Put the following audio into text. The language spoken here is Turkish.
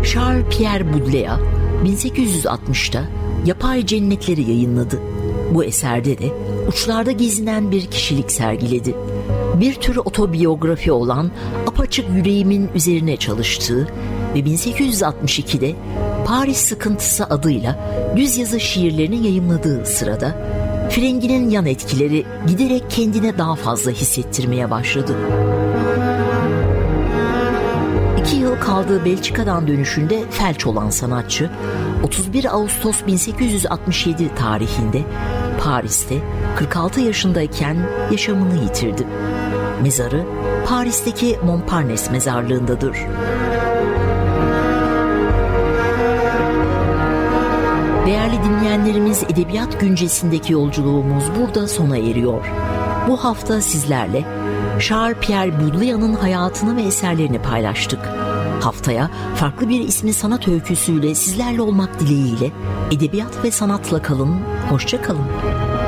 Charles-Pierre Baudelaire 1860'ta Yapay Cennetleri yayınladı. Bu eserde de uçlarda gezinen bir kişilik sergiledi. Bir tür otobiyografi olan Apaçık Yüreğimin üzerine çalıştığı ve 1862'de Paris Sıkıntısı adıyla düz yazı şiirlerini yayımladığı sırada frenginin yan etkileri giderek kendine daha fazla hissettirmeye başladı. 2 yıl kaldığı Belçika'dan dönüşünde felç olan sanatçı 31 Ağustos 1867 tarihinde Paris'te 46 yaşındayken yaşamını yitirdi. Mezarı Paris'teki Montparnasse mezarlığındadır. Değerli dinleyenlerimiz, edebiyat güncesindeki yolculuğumuz burada sona eriyor. Bu hafta sizlerle Charles-Pierre Baudelaire'ın hayatını ve eserlerini paylaştık. Haftaya farklı bir ismi sanat öyküsüyle sizlerle olmak dileğiyle edebiyat ve sanatla kalın, hoşça kalın.